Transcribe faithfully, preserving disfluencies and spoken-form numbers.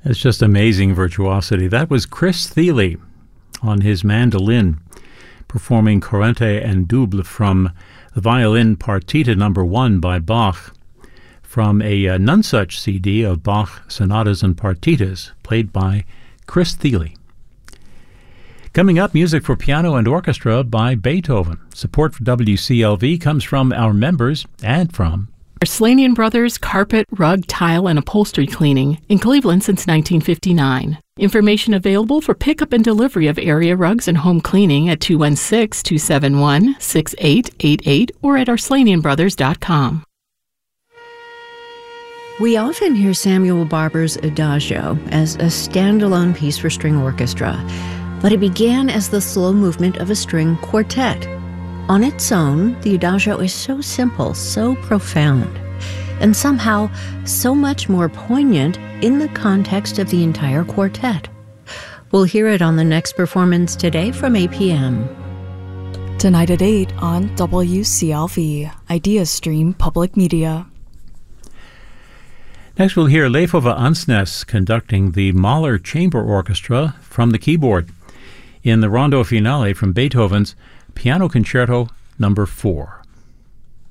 It's just amazing virtuosity. That was Chris Thile on his mandolin performing Corrente and Double from the Violin Partita number one by Bach from a uh, None Such C D of Bach Sonatas and Partitas played by Chris Thile. Coming up, music for piano and orchestra by Beethoven. Support for W C L V comes from our members and from Arslanian Brothers Carpet, Rug, Tile, and Upholstery Cleaning in Cleveland since nineteen fifty-nine. Information available for pickup and delivery of area rugs and home cleaning at two one six, two seven one, six eight eight eight or at arslanian brothers dot com. We often hear Samuel Barber's Adagio as a standalone piece for string orchestra, but it began as the slow movement of a string quartet. On its own, the Adagio is so simple, so profound, and somehow so much more poignant in the context of the entire quartet. We'll hear it on the next performance today from eight p.m. Tonight at eight on W C L V, Idea Stream Public Media. Next we'll hear Leif Ove Ansnes conducting the Mahler Chamber Orchestra from the keyboard in the Rondo Finale from Beethoven's Piano Concerto number four.